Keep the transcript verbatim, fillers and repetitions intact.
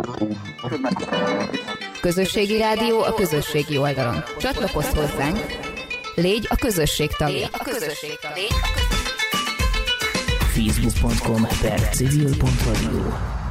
Közösségi rádió a közösségi oldalon. Csatlakozz hozzánk, légy a közösség tagja. facebook pont com per civil pont radio